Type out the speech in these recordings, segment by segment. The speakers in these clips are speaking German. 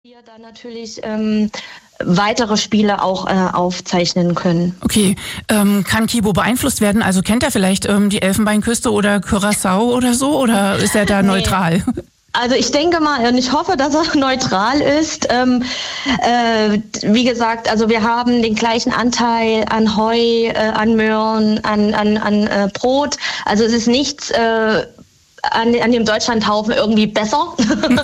Wir dann natürlich weitere Spiele auch aufzeichnen können. Okay, kann Kibo beeinflusst werden? Also kennt er vielleicht die Elfenbeinküste oder Curaçao oder so? Oder ist er da neutral? Also ich denke mal und ich hoffe, dass er neutral ist. Wie gesagt, also wir haben den gleichen Anteil an Heu, an Möhren, an Brot. Also es ist nichts an dem Deutschlandhaufen irgendwie besser.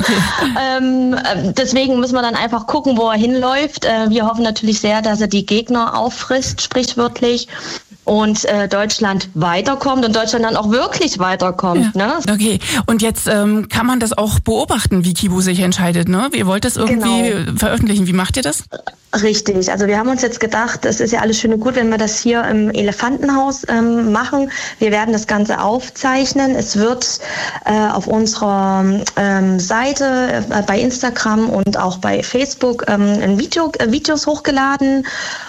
Deswegen müssen wir dann einfach gucken, wo er hinläuft. Wir hoffen natürlich sehr, dass er die Gegner auffrisst, sprichwörtlich, und Deutschland weiterkommt und Deutschland dann auch wirklich weiterkommt. Ja. Ne? Okay, und jetzt kann man das auch beobachten, wie Kibo sich entscheidet, ne? Ihr wollt das irgendwie veröffentlichen. Wie macht ihr das? Richtig, also wir haben uns jetzt gedacht, es ist ja alles schön und gut, wenn wir das hier im Elefantenhaus machen. Wir werden das Ganze aufzeichnen. Es wird auf unserer Seite bei Instagram und auch bei Facebook Videos hochgeladen,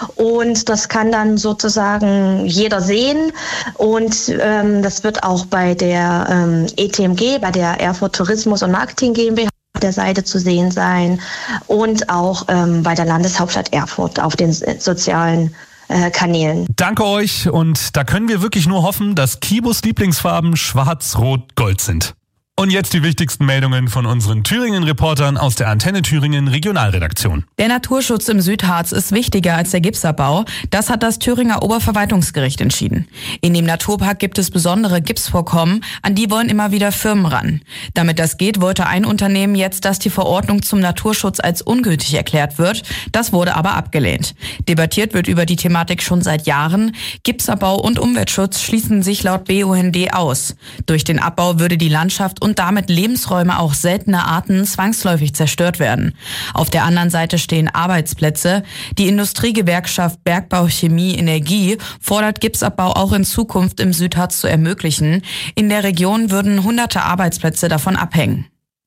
und das kann dann sozusagen jeder sehen, und das wird auch bei der ETMG, bei der Erfurt Tourismus und Marketing GmbH der Seite zu sehen sein, und auch bei der Landeshauptstadt Erfurt auf den sozialen Kanälen. Danke euch, und da können wir wirklich nur hoffen, dass Kibos Lieblingsfarben schwarz-rot-gold sind. Und jetzt die wichtigsten Meldungen von unseren Thüringen-Reportern aus der Antenne Thüringen Regionalredaktion. Der Naturschutz im Südharz ist wichtiger als der Gipsabbau. Das hat das Thüringer Oberverwaltungsgericht entschieden. In dem Naturpark gibt es besondere Gipsvorkommen, an die wollen immer wieder Firmen ran. Damit das geht, wollte ein Unternehmen jetzt, dass die Verordnung zum Naturschutz als ungültig erklärt wird. Das wurde aber abgelehnt. Debattiert wird über die Thematik schon seit Jahren. Gipsabbau und Umweltschutz schließen sich laut BUND aus. Durch den Abbau würde die Landschaft und damit Lebensräume auch seltener Arten zwangsläufig zerstört werden. Auf der anderen Seite stehen Arbeitsplätze. Die Industriegewerkschaft Bergbau, Chemie, Energie fordert Gipsabbau auch in Zukunft im Südharz zu ermöglichen. In der Region würden hunderte Arbeitsplätze davon abhängen.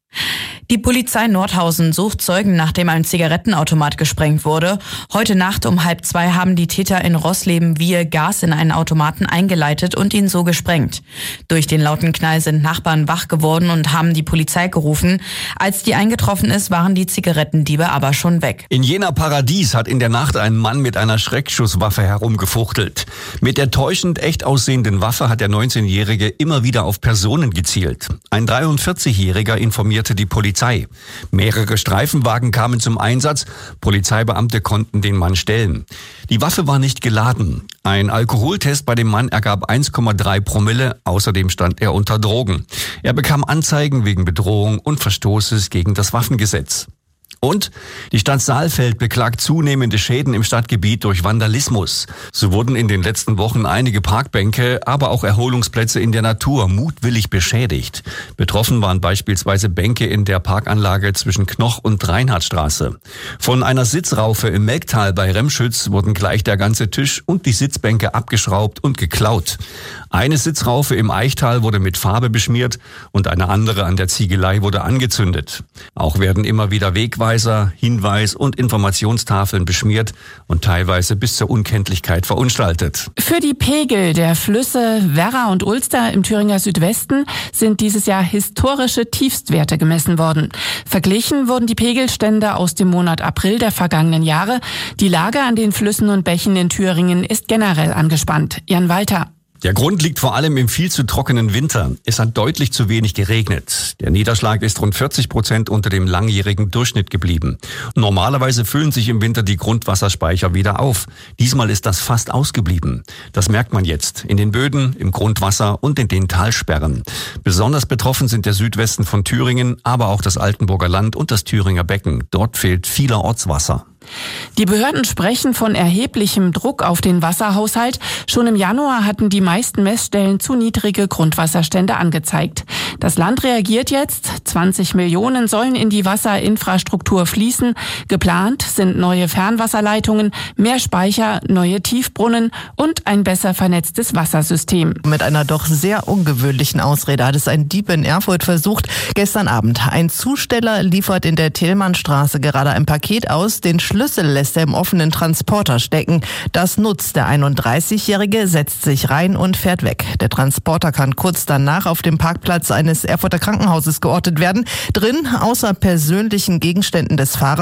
Die Polizei Nordhausen sucht Zeugen, nachdem ein Zigarettenautomat gesprengt wurde. Heute Nacht um 1:30 haben die Täter in Rossleben-Wiehe Gas in einen Automaten eingeleitet und ihn so gesprengt. Durch den lauten Knall sind Nachbarn wach geworden und haben die Polizei gerufen. Als die eingetroffen ist, waren die Zigarettendiebe aber schon weg. In Jena Paradies hat in der Nacht ein Mann mit einer Schreckschusswaffe herumgefuchtelt. Mit der täuschend echt aussehenden Waffe hat der 19-Jährige immer wieder auf Personen gezielt. Ein 43-Jähriger informierte die Polizei. Mehrere Streifenwagen kamen zum Einsatz. Polizeibeamte konnten den Mann stellen. Die Waffe war nicht geladen. Ein Alkoholtest bei dem Mann ergab 1,3 Promille. Außerdem stand er unter Drogen. Er bekam Anzeigen wegen Bedrohung und Verstoßes gegen das Waffengesetz. Und die Stadt Saalfeld beklagt zunehmende Schäden im Stadtgebiet durch Vandalismus. So wurden in den letzten Wochen einige Parkbänke, aber auch Erholungsplätze in der Natur mutwillig beschädigt. Betroffen waren beispielsweise Bänke in der Parkanlage zwischen Knoch und Reinhardtstraße. Von einer Sitzraufe im Melktal bei Remschütz wurden gleich der ganze Tisch und die Sitzbänke abgeschraubt und geklaut. Eine Sitzraufe im Eichtal wurde mit Farbe beschmiert und eine andere an der Ziegelei wurde angezündet. Auch werden immer wieder Wegweiser, Hinweis- und Informationstafeln beschmiert und teilweise bis zur Unkenntlichkeit verunstaltet. Für die Pegel der Flüsse Werra und Ulster im Thüringer Südwesten sind dieses Jahr historische Tiefstwerte gemessen worden. Verglichen wurden die Pegelstände aus dem Monat April der vergangenen Jahre. Die Lage an den Flüssen und Bächen in Thüringen ist generell angespannt. Jan Walter. Der Grund liegt vor allem im viel zu trockenen Winter. Es hat deutlich zu wenig geregnet. Der Niederschlag ist rund 40% unter dem langjährigen Durchschnitt geblieben. Normalerweise füllen sich im Winter die Grundwasserspeicher wieder auf. Diesmal ist das fast ausgeblieben. Das merkt man jetzt in den Böden, im Grundwasser und in den Talsperren. Besonders betroffen sind der Südwesten von Thüringen, aber auch das Altenburger Land und das Thüringer Becken. Dort fehlt vielerorts Wasser. Die Behörden sprechen von erheblichem Druck auf den Wasserhaushalt. Schon im Januar hatten die meisten Messstellen zu niedrige Grundwasserstände angezeigt. Das Land reagiert jetzt. 20 Millionen sollen in die Wasserinfrastruktur fließen. Geplant sind neue Fernwasserleitungen, mehr Speicher, neue Tiefbrunnen und ein besser vernetztes Wassersystem. Mit einer doch sehr ungewöhnlichen Ausrede hat es ein Dieb in Erfurt versucht. Gestern Abend. Ein Zusteller liefert in der Tillmannstraße gerade ein Paket aus. Den Schlüssel Schlüssel lässt er im offenen Transporter stecken. Das nutzt der 31-Jährige, setzt sich rein und fährt weg. Der Transporter kann kurz danach auf dem Parkplatz eines Erfurter Krankenhauses geortet werden. Drin, außer persönlichen Gegenständen des Fahrers,